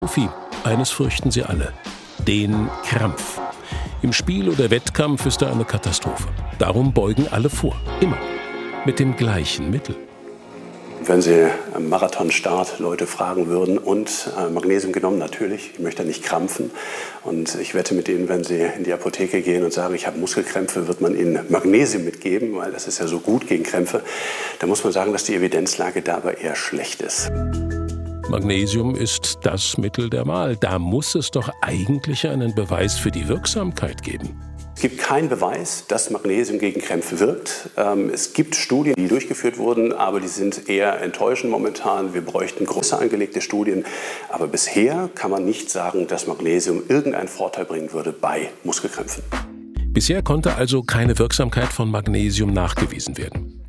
Profi, eines fürchten sie alle: den Krampf. Im Spiel oder Wettkampf ist er eine Katastrophe. Darum beugen alle vor, immer, mit dem gleichen Mittel. Wenn Sie am Marathonstart Leute fragen würden und Magnesium genommen, natürlich, ich möchte nicht krampfen. Und ich wette mit Ihnen, wenn Sie in die Apotheke gehen und sagen, ich habe Muskelkrämpfe, wird man Ihnen Magnesium mitgeben, weil das ist ja so gut gegen Krämpfe. Da muss man sagen, dass die Evidenzlage da aber eher schlecht ist. Magnesium ist das Mittel der Wahl. Da muss es doch eigentlich einen Beweis für die Wirksamkeit geben. Es gibt keinen Beweis, dass Magnesium gegen Krämpfe wirkt. Es gibt Studien, die durchgeführt wurden, aber die sind eher enttäuschend momentan. Wir bräuchten große angelegte Studien. Aber bisher kann man nicht sagen, dass Magnesium irgendeinen Vorteil bringen würde bei Muskelkrämpfen. Bisher konnte also keine Wirksamkeit von Magnesium nachgewiesen werden.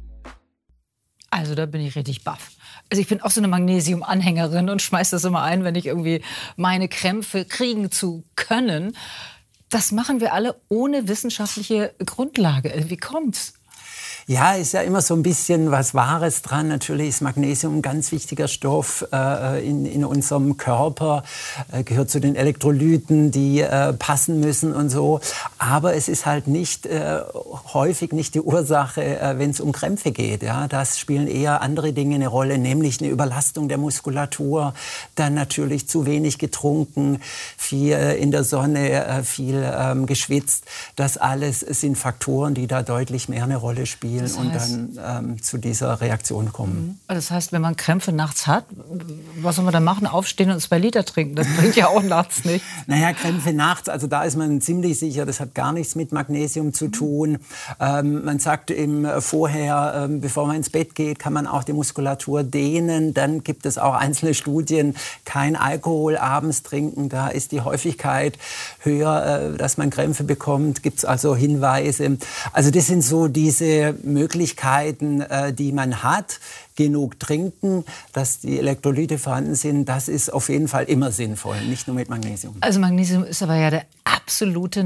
Also da bin ich richtig baff. Also ich bin auch so eine Magnesium-Anhängerin und schmeiße das immer ein, wenn ich irgendwie meine Krämpfe kriegen zu können. Das machen wir alle ohne wissenschaftliche Grundlage. Wie kommt's? Ja, ist ja immer so ein bisschen was Wahres dran. Natürlich ist Magnesium ein ganz wichtiger Stoff in unserem Körper, gehört zu den Elektrolyten, die passen müssen und so. Aber es ist halt nicht häufig nicht die Ursache, wenn es um Krämpfe geht. Ja, das spielen eher andere Dinge eine Rolle, nämlich eine Überlastung der Muskulatur, dann natürlich zu wenig getrunken, viel in der Sonne, viel geschwitzt. Das alles sind Faktoren, die da deutlich mehr eine Rolle spielen. Das heißt, und dann zu dieser Reaktion kommen. Das heißt, wenn man Krämpfe nachts hat, was soll man dann machen? Aufstehen und 2 Liter trinken? Das bringt ja auch nachts nicht. Naja, Krämpfe nachts, also da ist man ziemlich sicher, das hat gar nichts mit Magnesium zu tun. Man sagt vorher, bevor man ins Bett geht, kann man auch die Muskulatur dehnen. Dann gibt es auch einzelne Studien, kein Alkohol abends trinken, da ist die Häufigkeit höher, dass man Krämpfe bekommt. Gibt es also Hinweise. Also das sind so diese Möglichkeiten, die man hat. Genug trinken, dass die Elektrolyte vorhanden sind, das ist auf jeden Fall immer sinnvoll, nicht nur mit Magnesium. Also Magnesium ist aber ja der absolute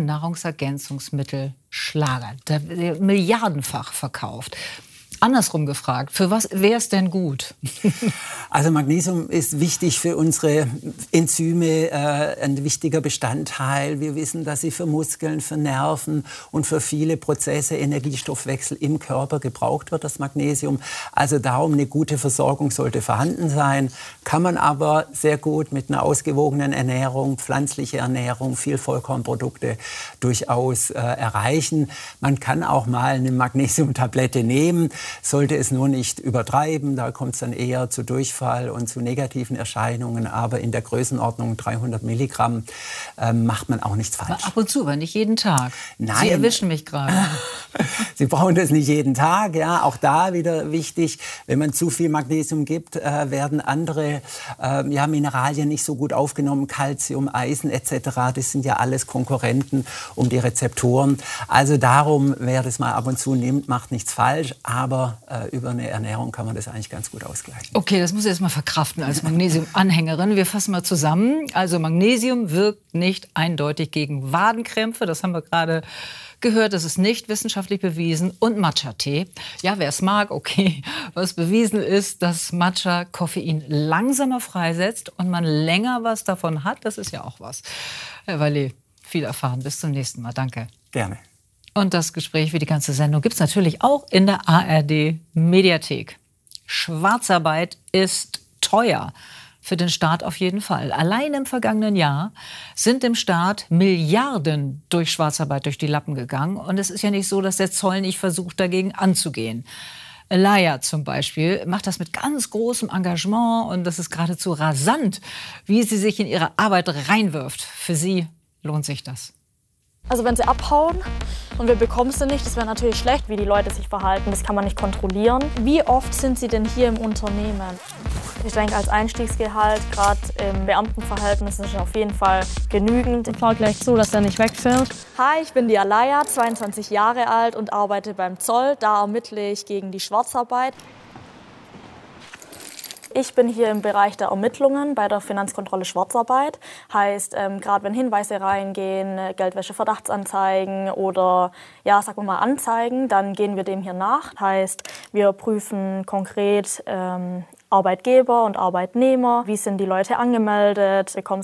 Nahrungsergänzungsmittel-Schlager, der wird milliardenfach verkauft. Andersrum gefragt, für was wäre es denn gut? Also Magnesium ist wichtig für unsere Enzyme, ein wichtiger Bestandteil. Wir wissen, dass sie für Muskeln, für Nerven und für viele Prozesse, Energiestoffwechsel im Körper gebraucht wird, das Magnesium. Also darum eine gute Versorgung sollte vorhanden sein. Kann man aber sehr gut mit einer ausgewogenen Ernährung, pflanzliche Ernährung, viel Vollkornprodukte durchaus erreichen. Man kann auch mal eine Magnesiumtablette nehmen, sollte es nur nicht übertreiben. Da kommt es dann eher zu Durchfall und zu negativen Erscheinungen. Aber in der Größenordnung 300 Milligramm macht man auch nichts falsch. Aber ab und zu, aber nicht jeden Tag. Nein. Sie erwischen mich gerade. Sie brauchen das nicht jeden Tag. Ja, auch da wieder wichtig, wenn man zu viel Magnesium gibt, werden andere Mineralien nicht so gut aufgenommen. Calcium, Eisen etc. Das sind ja alles Konkurrenten um die Rezeptoren. Also darum, wer das mal ab und zu nimmt, macht nichts falsch. Aber über eine Ernährung kann man das eigentlich ganz gut ausgleichen. Okay, das muss ich jetzt mal verkraften als Magnesium-Anhängerin. Wir fassen mal zusammen. Also Magnesium wirkt nicht eindeutig gegen Wadenkrämpfe. Das haben wir gerade gehört. Das ist nicht wissenschaftlich bewiesen. Und Matcha-Tee. Ja, wer es mag, okay. Was bewiesen ist, dass Matcha Koffein langsamer freisetzt und man länger was davon hat. Das ist ja auch was. Herr Vallée, viel erfahren. Bis zum nächsten Mal. Danke. Gerne. Und das Gespräch wie die ganze Sendung gibt es natürlich auch in der ARD-Mediathek. Schwarzarbeit ist teuer. Für den Staat auf jeden Fall. Allein im vergangenen Jahr sind dem Staat Milliarden durch Schwarzarbeit durch die Lappen gegangen. Und es ist ja nicht so, dass der Zoll nicht versucht, dagegen anzugehen. Alaya zum Beispiel macht das mit ganz großem Engagement. Und das ist geradezu rasant, wie sie sich in ihre Arbeit reinwirft. Für sie lohnt sich das. Also wenn sie abhauen und wir bekommen sie nicht, das wäre natürlich schlecht, wie die Leute sich verhalten. Das kann man nicht kontrollieren. Wie oft sind sie denn hier im Unternehmen? Ich denke, als Einstiegsgehalt, gerade im Beamtenverhältnis, ist es auf jeden Fall genügend. Ich fahre gleich zu, dass er nicht wegfährt. Hi, ich bin die Alaya, 22 Jahre alt und arbeite beim Zoll. Da ermittle ich gegen die Schwarzarbeit. Ich bin hier im Bereich der Ermittlungen bei der Finanzkontrolle Schwarzarbeit. Heißt, gerade wenn Hinweise reingehen, Geldwäsche-Verdachtsanzeigen oder ja, sagen wir mal Anzeigen, dann gehen wir dem hier nach. Heißt, wir prüfen konkret Arbeitgeber und Arbeitnehmer, wie sind die Leute angemeldet, bekommen